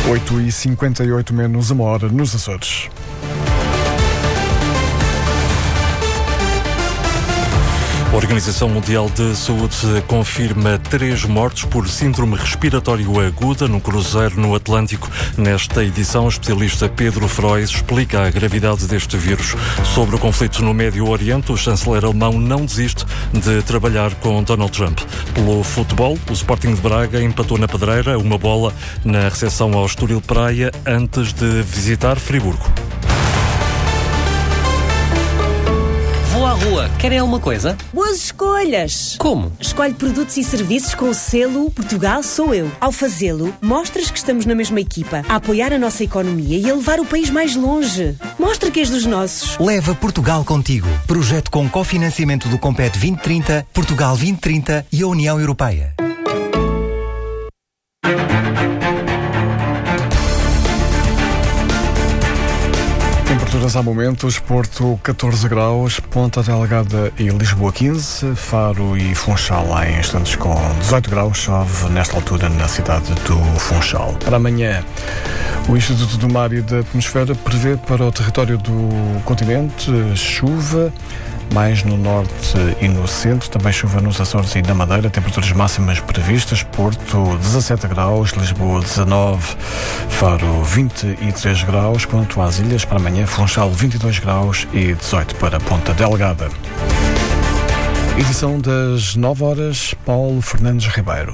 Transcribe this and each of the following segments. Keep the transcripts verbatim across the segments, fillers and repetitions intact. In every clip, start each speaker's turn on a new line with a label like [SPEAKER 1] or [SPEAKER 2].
[SPEAKER 1] oito e cinquenta e oito menos uma hora nos Açores.
[SPEAKER 2] A Organização Mundial de Saúde confirma três mortes por síndrome respiratório aguda no cruzeiro no Atlântico. Nesta edição, o especialista Pedro Frois explica a gravidade deste vírus. Sobre o conflito no Médio Oriente, o chanceler alemão não desiste de trabalhar com Donald Trump. Pelo futebol, o Sporting de Braga empatou na Pedreira uma bola na recepção ao Estoril Praia antes de visitar Friburgo.
[SPEAKER 3] Vou à rua. Querem alguma coisa?
[SPEAKER 4] Boas escolhas!
[SPEAKER 3] Como?
[SPEAKER 4] Escolhe produtos e serviços com o selo Portugal Sou Eu. Ao fazê-lo, mostras que estamos na mesma equipa, a apoiar a nossa economia e a levar o país mais longe. Mostra que és dos nossos.
[SPEAKER 5] Leva Portugal contigo. Projeto com cofinanciamento do Compete vinte trinta, Portugal vinte trinta e a União Europeia.
[SPEAKER 1] Temperaturas há momentos: Porto catorze graus, Ponta Delgada e Lisboa quinze, Faro e Funchal há instantes com dezoito graus, chove nesta altura na cidade do Funchal. Para amanhã, o Instituto do Mar e da Atmosfera prevê para o território do continente chuva, mais no norte e no centro, também chuva nos Açores e na Madeira. Temperaturas máximas previstas: Porto dezassete graus, Lisboa dezanove, Faro vinte e três graus. Quanto às ilhas, para amanhã, Funchal vinte e dois graus e dezoito para Ponta Delgada. Edição das nove horas, Paulo Fernandes Ribeiro.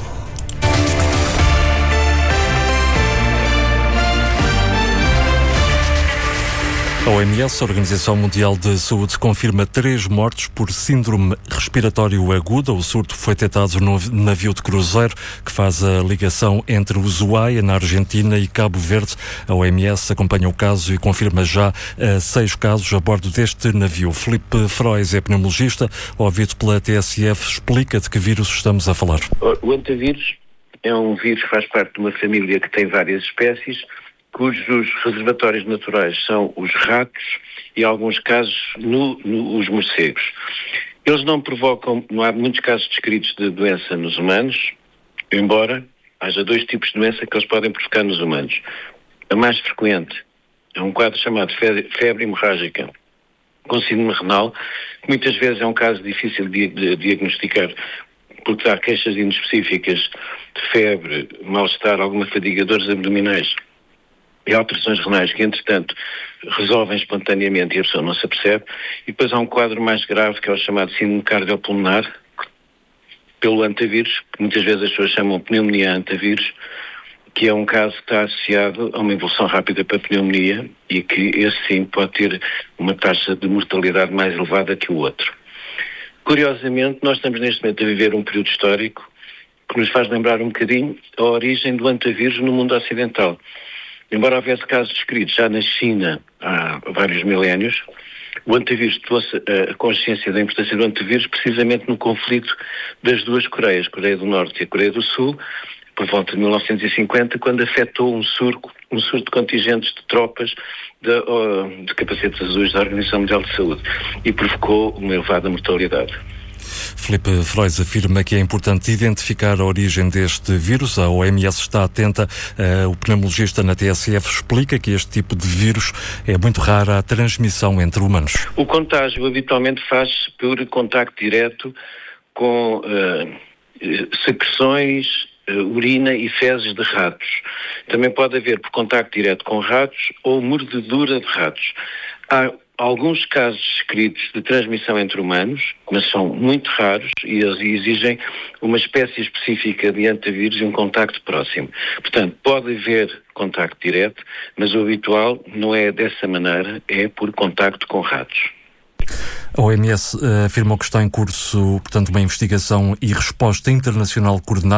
[SPEAKER 2] A O M S, a Organização Mundial de Saúde, confirma três mortes por síndrome respiratório aguda. O surto foi detectado no navio de cruzeiro que faz a ligação entre Ushuaia, na Argentina, e Cabo Verde. A O M S acompanha o caso e confirma já uh, seis casos a bordo deste navio. Filipe Frois é pneumologista, ouvido pela T S F, explica de que vírus estamos a falar.
[SPEAKER 6] O antavírus é um vírus que faz parte de uma família que tem várias espécies, cujos reservatórios naturais são os ratos e, em alguns casos, no, no, os morcegos. Eles não provocam, não há muitos casos descritos de doença nos humanos, embora haja dois tipos de doença que eles podem provocar nos humanos. A mais frequente é um quadro chamado febre hemorrágica com síndrome renal, que muitas vezes é um caso difícil de, de diagnosticar, porque há queixas inespecíficas de febre, mal-estar, alguma fadiga, dores abdominais e alterações renais que, entretanto, resolvem espontaneamente e a pessoa não se apercebe. E depois há um quadro mais grave, que é o chamado síndrome cardiopulmonar, pelo antavírus, que muitas vezes as pessoas chamam pneumonia antavírus, que é um caso que está associado a uma evolução rápida para a pneumonia e que esse sim pode ter uma taxa de mortalidade mais elevada que o outro. Curiosamente, nós estamos neste momento a viver um período histórico que nos faz lembrar um bocadinho a origem do antavírus no mundo ocidental. Embora houvesse casos descritos já na China há vários milénios, o antavírus trouxe a consciência da importância do antavírus precisamente no conflito das duas Coreias, a Coreia do Norte e a Coreia do Sul, por volta de mil novecentos e cinquenta, quando afetou um surto, um surto de contingentes de tropas de, de capacetes azuis da Organização Mundial de Saúde e provocou uma elevada mortalidade.
[SPEAKER 2] Filipe Frois afirma que é importante identificar a origem deste vírus. A O M S está atenta. Uh, o pneumologista na T S F explica que este tipo de vírus é muito raro a transmissão entre humanos.
[SPEAKER 6] O contágio habitualmente faz-se por contacto direto com uh, secreções, uh, urina e fezes de ratos. Também pode haver por contacto direto com ratos ou mordedura de ratos. Há alguns casos descritos de transmissão entre humanos, mas são muito raros e eles exigem uma espécie específica de antavírus e um contacto próximo. Portanto, pode haver contacto direto, mas o habitual não é dessa maneira, é por contacto com ratos.
[SPEAKER 2] A O M S uh, afirmou que está em curso, portanto, uma investigação e resposta internacional coordenada